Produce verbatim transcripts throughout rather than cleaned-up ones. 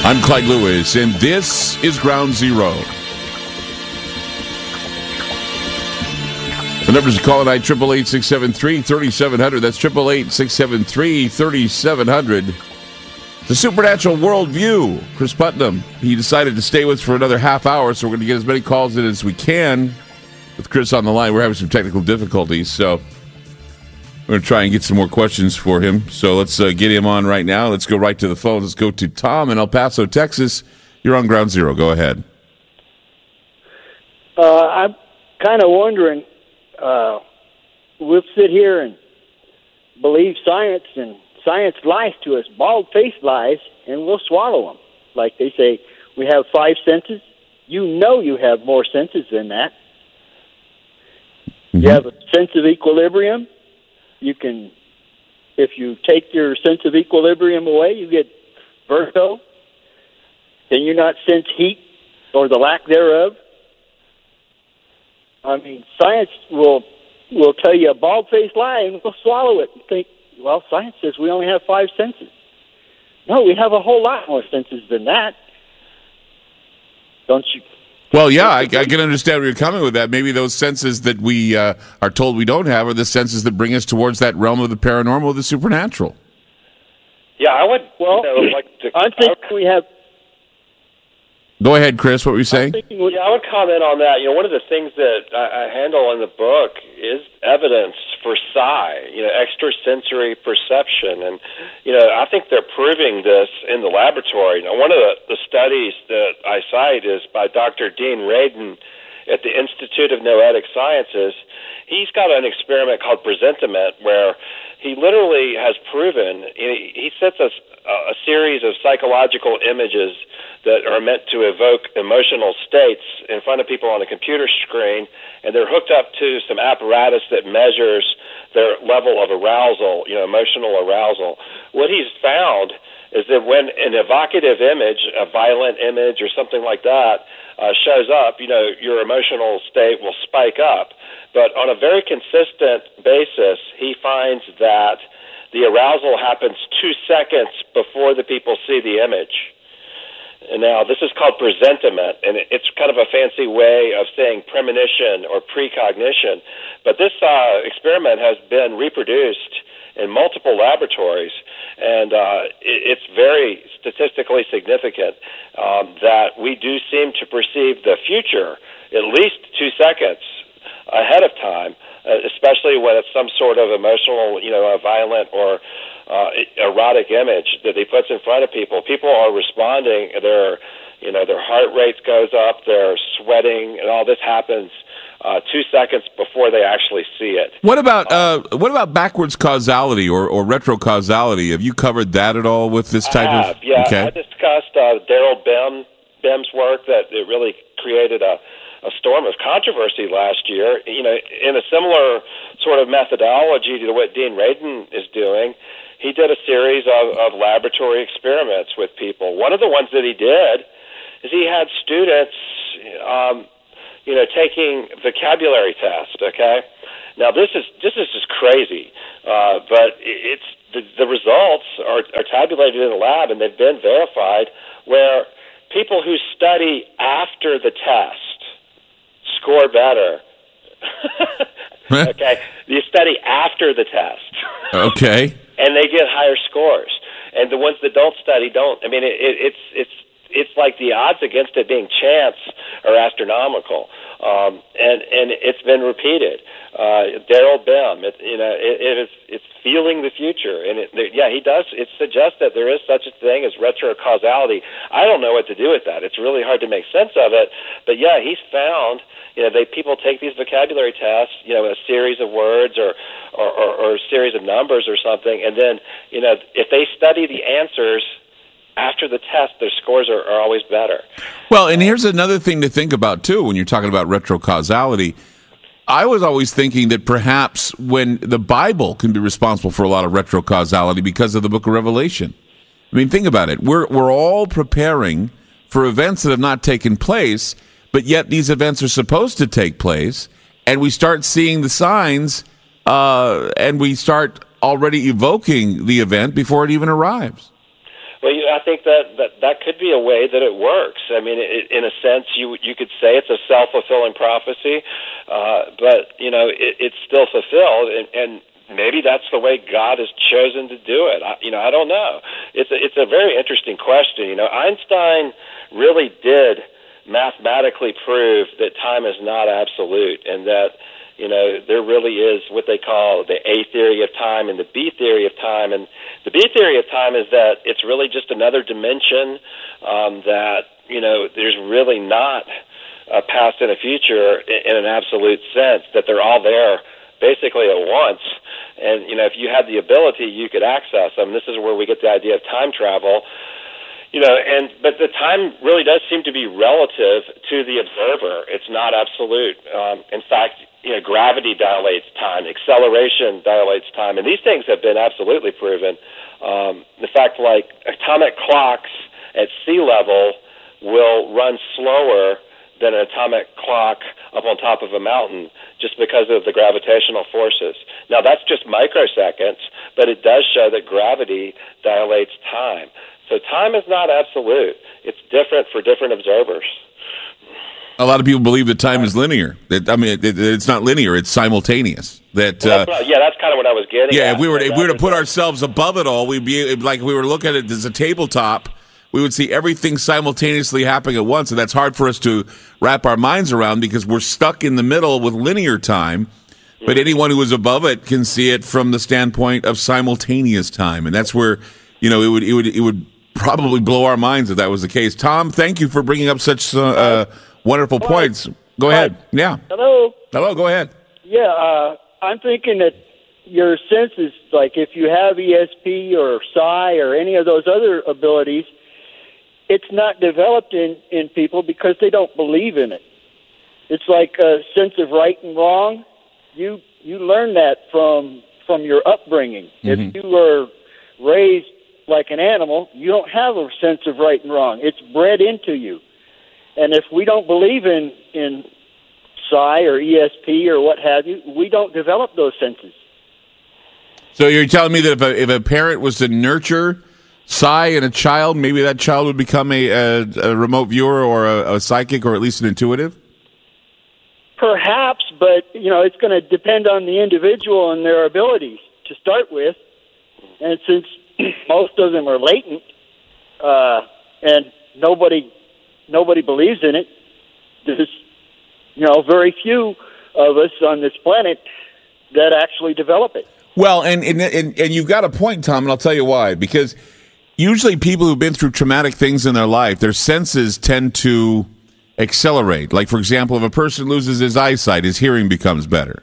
I'm Clyde Lewis, and this is Ground Zero. The numbers to call tonight, eight eight eight, six seven three, three seven zero zero. That's eight eight eight, six seven three, three seven zero zero. The Supernatural Worldview. Chris Putnam, he decided to stay with us for another half hour, so we're going to get as many calls in as we can with Chris on the line. We're having some technical difficulties, so we're going to try and get some more questions for him. So let's uh, get him on right now. Let's go right to the phone. Let's go to Tom in El Paso, Texas. You're on Ground Zero. Go ahead. Uh, I'm kind of wondering, uh, we'll sit here and believe science, and science lies to us, bald-faced lies, and we'll swallow them. Like they say, we have five senses. You know you have more senses than that. Mm-hmm. You have a sense of equilibrium. You can, if you take your sense of equilibrium away, you get vertigo. Can you not sense heat or the lack thereof? I mean, science will will tell you a bald-faced lie, and we'll swallow it and think, well, science says we only have five senses. No, we have a whole lot more senses than that. Don't you? Well, yeah, I, I can understand where you're coming with that. Maybe those senses that we uh, are told we don't have are the senses that bring us towards that realm of the paranormal, the supernatural. Yeah, I would. Well, you know, like to, I'm thinking we have. Go ahead, Chris. What were you saying? Yeah, I would comment on that. You know, one of the things that I, I handle in the book is evidence for psi, you know, extrasensory perception. And, you know, I think they're proving this in the laboratory. Now, one of the, the studies that I cite is by Doctor Dean Radin at the Institute of Noetic Sciences. He's got an experiment called presentiment where he literally has proven, he, he sets a, a series of psychological images that are meant to evoke emotional states in front of people on a computer screen, and they're hooked up to some apparatus that measures their level of arousal, you know, emotional arousal. What he's found is that when an evocative image, a violent image or something like that, uh, shows up, you know, your emotional state will spike up. But on a very consistent basis, he finds that the arousal happens two seconds before the people see the image. And now, this is called presentiment, and it's kind of a fancy way of saying premonition or precognition. But this uh, experiment has been reproduced in multiple laboratories, and uh, it, it's very statistically significant um, that we do seem to perceive the future at least two seconds ahead of time, uh, especially when it's some sort of emotional, you know, a violent or uh, erotic image that he puts in front of people. People are responding. Their, you know, their heart rate goes up. They're sweating, and all this happens uh, two seconds before they actually see it. What about uh, what about backwards causality or, or retrocausality? Have you covered that at all with this type I have, of? Yeah, okay. I discussed uh, Daryl Bem, Bem's work that it really created a. a storm of controversy last year, you know, in a similar sort of methodology to what Dean Radin is doing. He did a series of, of laboratory experiments with people. One of the ones that he did is he had students, um, you know, taking vocabulary tests, okay? Now, this is this is just crazy, uh, but it's the, the results are, are tabulated in the lab, and they've been verified, where people who study after the test score better. Okay, you study after the test. Okay, and they get higher scores. And the ones that don't study don't. I mean, it, it, it's it's it's like the odds against it being chance are astronomical. Um, and and it's been repeated. Uh, Daryl Bem, it, you know, it, it is it's feeling the future, and it, yeah, he does. It suggests that there is such a thing as retrocausality. I don't know what to do with that. It's really hard to make sense of it. But yeah, he's found. You know, they people take these vocabulary tests, you know, a series of words or, or, or, or a series of numbers or something, and then, you know, if they study the answers after the test, their scores are, are always better. Well, and here's another thing to think about, too, when you're talking about retrocausality. I was always thinking that perhaps when the Bible can be responsible for a lot of retrocausality because of the book of Revelation. I mean, think about it. We're we're all preparing for events that have not taken place, but yet these events are supposed to take place, and we start seeing the signs, uh, and we start already evoking the event before it even arrives. Well, you, I think that, that that could be a way that it works. I mean, it, in a sense, you you could say it's a self-fulfilling prophecy, uh, but you know, it, it's still fulfilled, and, and maybe that's the way God has chosen to do it. I, you know, I don't know. It's a, it's a very interesting question. You know, Einstein really did mathematically prove that time is not absolute, and that, you know, there really is what they call the A theory of time and the B theory of time. And the B theory of time is that it's really just another dimension, um, that, you know, there's really not a past and a future in an absolute sense, that they're all there basically at once. And, you know, if you had the ability, you could access them. This is where we get the idea of time travel. You know, and but the time really does seem to be relative to the observer. It's not absolute. Um, in fact, you know, gravity dilates time, acceleration dilates time, and these things have been absolutely proven. Um, the fact, like, atomic clocks at sea level will run slower than an atomic clock up on top of a mountain just because of the gravitational forces. Now, that's just microseconds, but it does show that gravity dilates time. So time is not absolute. It's different for different observers. A lot of people believe that time is linear. That I mean, it, it's not linear; it's simultaneous. That well, uh, that's what, yeah, that's kind of what I was getting. Yeah, at. if we were if we were to put like, ourselves above it all, we'd be like if we were looking at it as a tabletop. We would see everything simultaneously happening at once, and that's hard for us to wrap our minds around because we're stuck in the middle with linear time. Mm-hmm. But anyone who is above it can see it from the standpoint of simultaneous time, and that's where, you know, it would it would it would. probably blow our minds if that was the case. Tom, thank you for bringing up such uh, uh, wonderful Hi. points. Go Hi. ahead. Yeah. Hello. Hello, go ahead. Yeah, uh, I'm thinking that your senses, like if you have E S P or psi or any of those other abilities, it's not developed in, in people because they don't believe in it. It's like a sense of right and wrong. You you learn that from from your upbringing. Mm-hmm. If you were raised like an animal, you don't have a sense of right and wrong. It's bred into you. And if we don't believe in, in psi or E S P or what have you, we don't develop those senses. So you're telling me that if a, if a parent was to nurture psi in a child, maybe that child would become a, a, a remote viewer or a, a psychic or at least an intuitive? Perhaps, but you know, it's going to depend on the individual and their abilities to start with. And since most of them are latent, uh, and nobody nobody believes in it, there's, you know, very few of us on this planet that actually develop it. Well, and and and, and you've got a point, Tom, and I'll tell you why. Because usually people who've been through traumatic things in their life, their senses tend to accelerate. Like, for example, if a person loses his eyesight, his hearing becomes better.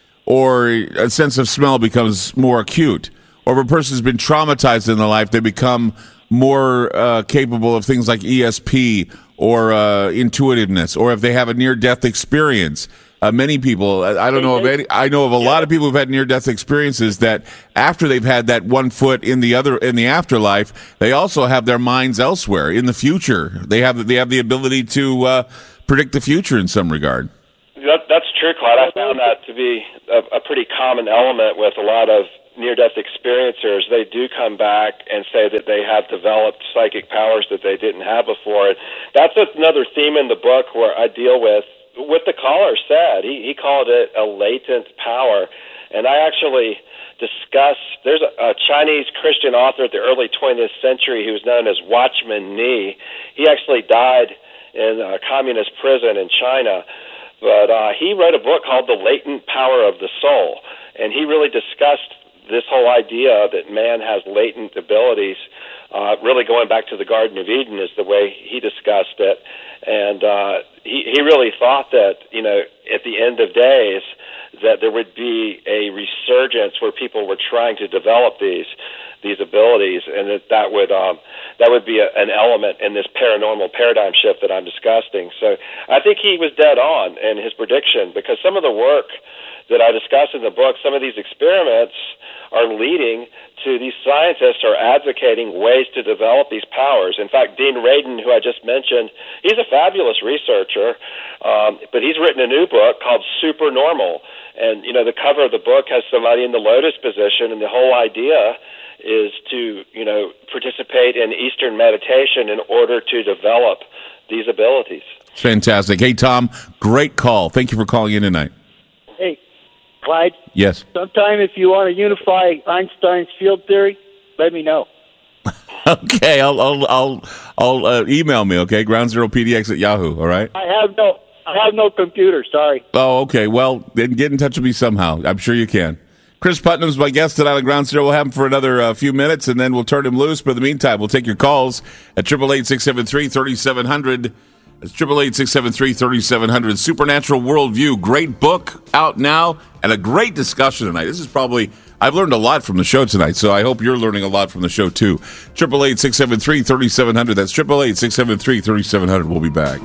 Or a sense of smell becomes more acute. Or if a person's been traumatized in their life, they become more uh, capable of things like E S P or uh, intuitiveness. Or if they have a near-death experience. Uh, many people, I don't know of any, I know of a lot of people who've had near-death experiences that after they've had that one foot in the other, in the afterlife, they also have their minds elsewhere in the future. They have, they have the ability to uh, predict the future in some regard. That, that's true, Clyde. I found that to be a, a pretty common element with a lot of near-death experiencers. They do come back and say that they have developed psychic powers that they didn't have before. That's another theme in the book where I deal with what the caller said. He, he called it a latent power. And I actually discuss, there's a, a Chinese Christian author at the early twentieth century who was known as Watchman Nee. He actually died in a communist prison in China. But uh, he wrote a book called The Latent Power of the Soul. And he really discussed this whole idea that man has latent abilities, uh, really going back to the Garden of Eden is the way he discussed it. And uh, he, he really thought that, you know, at the end of days, that there would be a resurgence where people were trying to develop these these abilities, and that that would um, that would be a, an element in this paranormal paradigm shift that I'm discussing. So I think he was dead on in his prediction, because some of the work that I discuss in the book, some of these experiments are leading to these scientists are advocating ways to develop these powers. In fact, Dean Radin, who I just mentioned, he's a fabulous researcher, um, but he's written a new book called Supernormal. And, you know, the cover of the book has somebody in the lotus position, and the whole idea is to, you know, participate in Eastern meditation in order to develop these abilities. Fantastic. Hey, Tom, great call. Thank you for calling in tonight. Hey, Clyde. Yes. Sometime if you want to unify Einstein's field theory, let me know. Okay, I'll I'll I'll, I'll uh, email me. Okay, ground zero P D X at Yahoo. All right. I have no I have no computer. Sorry. Oh, okay. Well, then get in touch with me somehow. I'm sure you can. Chris Putnam's my guest tonight on Ground Zero. We'll have him for another uh, few minutes, and then we'll turn him loose. But in the meantime, we'll take your calls at triple eight six seven three thirty seven hundred. That's triple eight six seven three thirty seven hundred. Supernatural Worldview, great book out now, and a great discussion tonight. This is probably. I've learned a lot from the show tonight, so I hope you're learning a lot from the show, too. triple eight six seven three thirty seven hundred. That's triple eight six seven three thirty seven hundred. We'll be back.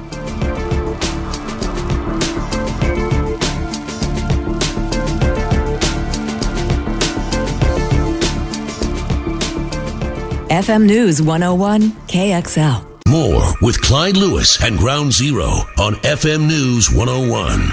F M News one oh one K X L. More with Clyde Lewis and Ground Zero on F M News one oh one.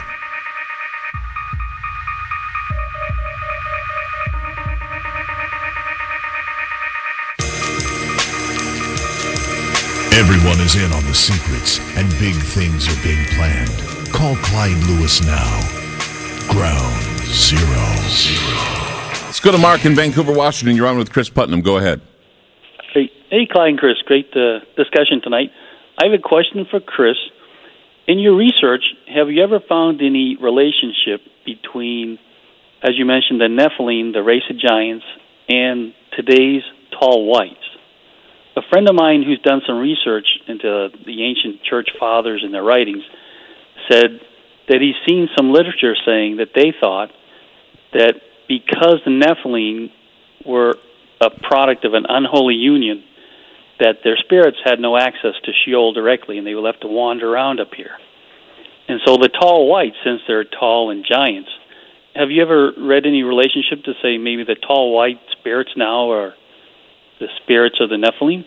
Everyone is in on the secrets, and big things are being planned. Call Clyde Lewis now. Ground Zero. Zero. Let's go to Mark in Vancouver, Washington. You're on with Chris Putnam. Go ahead. Hey, hey Clyde and Chris. Great uh, discussion tonight. I have a question for Chris. In your research, have you ever found any relationship between, as you mentioned, the Nephilim, the race of giants, and today's tall whites? A friend of mine who's done some research into the ancient church fathers and their writings said that he's seen some literature saying that they thought that because the Nephilim were a product of an unholy union, that their spirits had no access to Sheol directly, and they were left to wander around up here. And so the tall whites, since they're tall and giants, have you ever read any relationship to say maybe the tall white spirits now are the spirits of the Nephilim?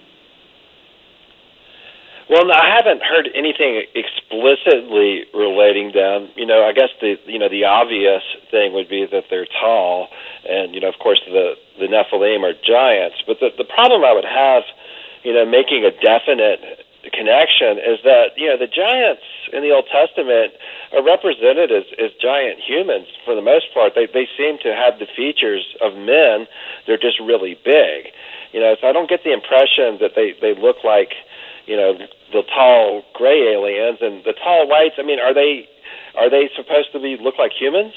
Well, I haven't heard anything explicitly relating them. You know, I guess the you know the obvious thing would be that they're tall, and you know, of course, the the Nephilim are giants. But the the problem I would have, you know, making a definite connection is that you know the giants in the Old Testament are represented as, as giant humans for the most part. They they seem to have the features of men. They're just really big. You know, so I don't get the impression that they they look like, you know, the tall gray aliens and the tall whites. I mean, are they are they supposed to be look like humans?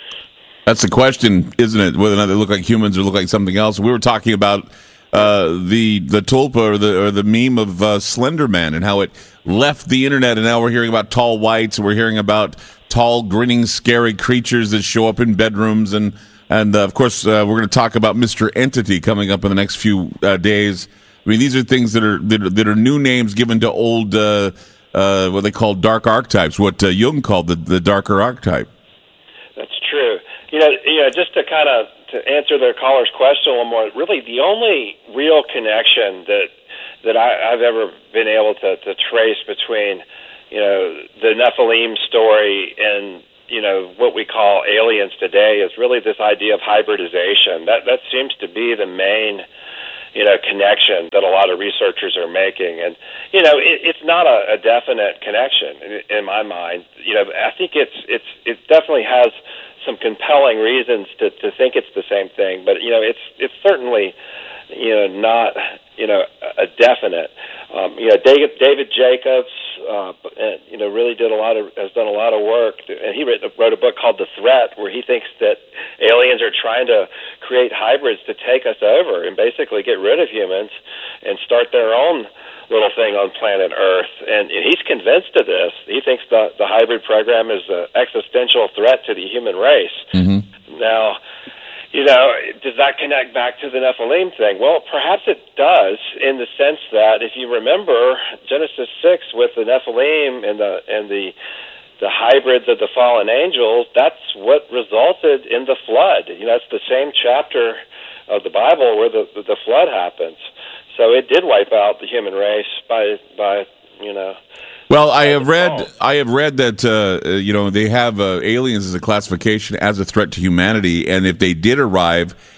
That's the question, isn't it? Whether or not they look like humans or look like something else. We were talking about uh, the the tulpa or the or the meme of uh, Slender Man and how it left the internet, and now we're hearing about tall whites. We're hearing about tall, grinning, scary creatures that show up in bedrooms, and and uh, of course uh, we're going to talk about Mister Entity coming up in the next few uh, days. I mean, these are things that are that are, that are new names given to old uh, uh, what they call dark archetypes, what uh, Jung called the, the darker archetype. That's true. You know, you know, just to kind of to answer their caller's question a little more, really the only real connection that that I, I've ever been able to, to trace between, you know, the Nephilim story and, you know, what we call aliens today is really this idea of hybridization. That that seems to be the main, you know, connection that a lot of researchers are making. And, you know, it, it's not a, a definite connection in, in my mind. You know, I think it's it's it definitely has some compelling reasons to, to think it's the same thing, but, you know, it's it's certainly, you know, not, you know, a definite. Um, you know, David, David Jacobs, uh, you know, really did a lot of has done a lot of work, and he wrote, wrote a book called The Threat, where he thinks that aliens are trying to create hybrids to take us over and basically get rid of humans and start their own little thing on planet Earth. And, and he's convinced of this. He thinks the the hybrid program is an existential threat to the human race. Mm-hmm. Now, you know, does that connect back to the Nephilim thing? Well, perhaps it does, in the sense that if you remember Genesis six with the Nephilim and the and the the hybrids of the fallen angels, that's what resulted in the flood. You know, it's the same chapter of the Bible where the the, the flood happens. So it did wipe out the human race by by you know. Well, I have read. I have read that uh, you know they have uh, aliens as a classification as a threat to humanity, and if they did arrive,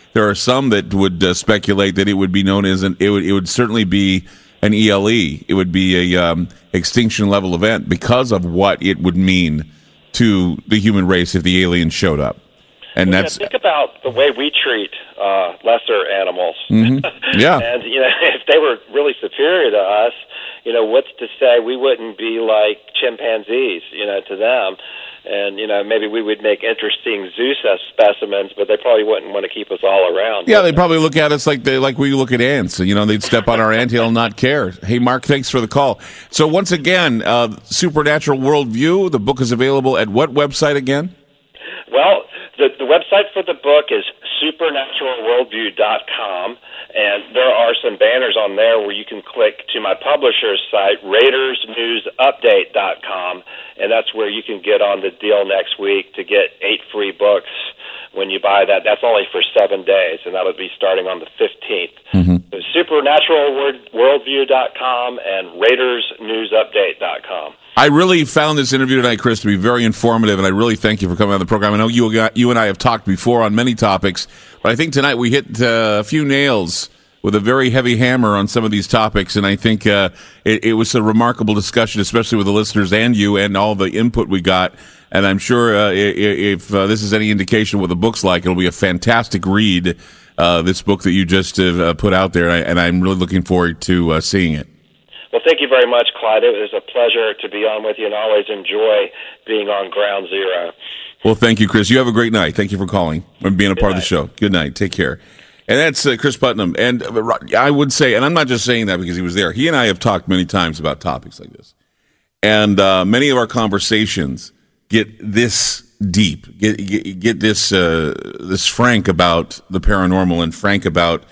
There are some that would uh, speculate that it would be known as an it would it would certainly be an E L E. It would be a um, extinction level event because of what it would mean to the human race if the aliens showed up. And well, that's yeah, think about the way we treat uh, lesser animals. Mm-hmm. Yeah, and you know, if they were really superior to us, you know, what's to say we wouldn't be like chimpanzees, you know, to them? And, you know, maybe we would make interesting zoo specimens, but they probably wouldn't want to keep us all around. Yeah, they'd probably look at us like they like we look at ants. You know, they'd step on our anthill and not care. Hey, Mark, thanks for the call. So once again, uh, Supernatural Worldview, the book is available at what website again? Well, the, the website for the book is supernatural worldview dot com, and there are some banners on there where you can click to my publisher's site, raiders news update dot com, and that's where you can get on the deal next week to get eight free books when you buy that. That's only for seven days, and that'll be starting on the fifteenth. Mm-hmm. So supernatural worldview dot com and raiders news update dot com. I really found this interview tonight, Chris, to be very informative, and I really thank you for coming on the program. I know you you and I have talked before on many topics, but I think tonight we hit uh, a few nails with a very heavy hammer on some of these topics, and I think uh, it, it was a remarkable discussion, especially with the listeners and you and all the input we got. And I'm sure uh, if uh, this is any indication of what the book's like, it'll be a fantastic read, uh, this book that you just uh, put out there, and, I, and I'm really looking forward to uh, seeing it. Well, thank you very much, Clyde. It was a pleasure to be on with you, and always enjoy being on Ground Zero. Well, thank you, Chris. You have a great night. Thank you for calling and being a Good part night. of the show. Good night. Take care. And that's uh, Chris Putnam. And uh, I would say, and I'm not just saying that because he was there, he and I have talked many times about topics like this. And uh, many of our conversations get this deep, get get, get this uh, this frank about the paranormal and frank about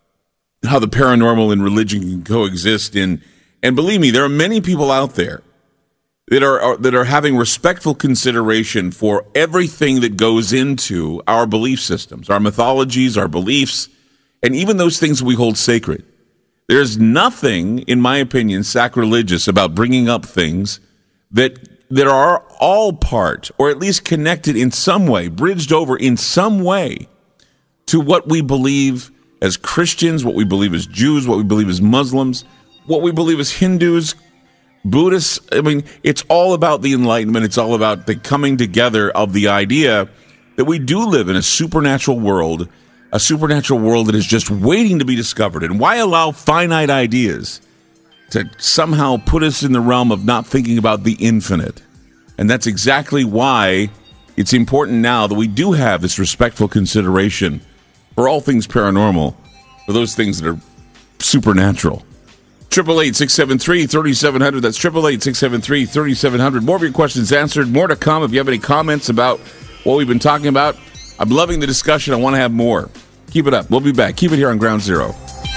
how the paranormal and religion can coexist. In, and believe me, there are many people out there that are, are that are having respectful consideration for everything that goes into our belief systems, our mythologies, our beliefs, and even those things we hold sacred. There's nothing, in my opinion, sacrilegious about bringing up things that that are all part, or at least connected in some way, bridged over in some way to what we believe as Christians, what we believe as Jews, what we believe as Muslims, what we believe as Hindus, Buddhists. I mean, it's all about the Enlightenment. It's all about the coming together of the idea that we do live in a supernatural world, a supernatural world that is just waiting to be discovered. And why allow finite ideas to somehow put us in the realm of not thinking about the infinite? And that's exactly why it's important now that we do have this respectful consideration for all things paranormal, for those things that are supernatural. Triple eight six seven three thirty seven hundred. That's triple eight six seven three thirty seven hundred. More of your questions answered. More to come. If you have any comments about what we've been talking about, I'm loving the discussion. I want to have more. Keep it up. We'll be back. Keep it here on Ground Zero.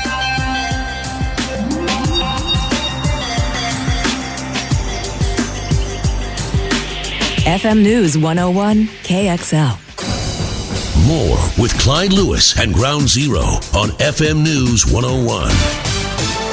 F M News one oh one K X L. More with Clyde Lewis and Ground Zero on F M News one oh one.